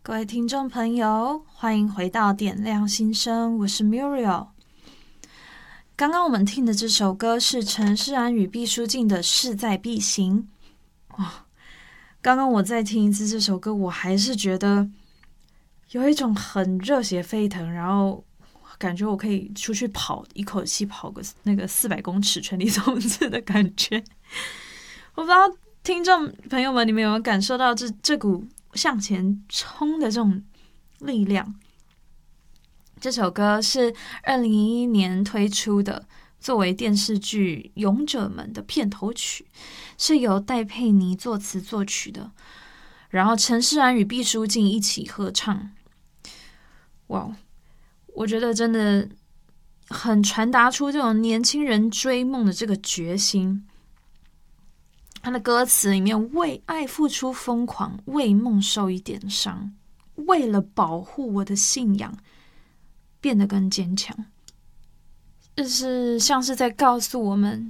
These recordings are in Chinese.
各位听众朋友，欢迎回到点亮心声，我是 Muriel。刚刚我们听的这首歌是陈势安与毕书尽的《势在必行》。刚刚我再听一次这首歌，我还是觉得有一种很热血沸腾，然后感觉我可以出去跑，一口气跑个那个400公尺全力冲刺的感觉。我不知道听众朋友们，你们有没有感受到这股向前冲的这种力量？这首歌是2011年推出的，作为电视剧《勇者们》的片头曲，是由戴佩妮作词作曲的，然后陈势安与毕书尽一起合唱。哇，我觉得真的很传达出这种年轻人追梦的这个决心。他的歌词里面，为爱付出疯狂，为梦受一点伤，为了保护我的信仰变得更坚强，就是像是在告诉我们，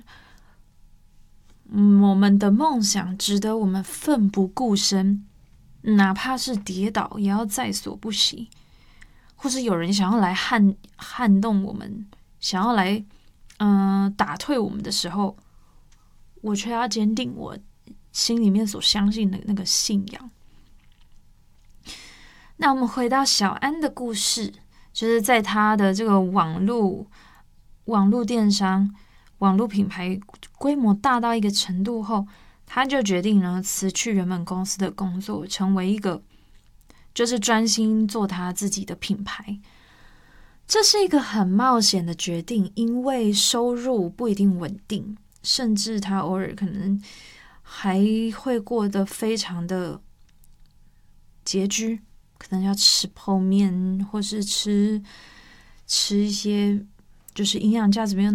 我们的梦想值得我们奋不顾身，哪怕是跌倒也要在所不惜，或是有人想要来撼动我们，想要来打退我们的时候，我却要坚定我心里面所相信的那个信仰。那我们回到小安的故事，就是在他的这个网络电商、网络品牌规模大到一个程度后，他就决定呢辞去原本公司的工作，成为一个就是专心做他自己的品牌。这是一个很冒险的决定，因为收入不一定稳定，甚至他偶尔可能还会过得非常的拮据，可能要吃泡面，或是吃一些就是营养价值没有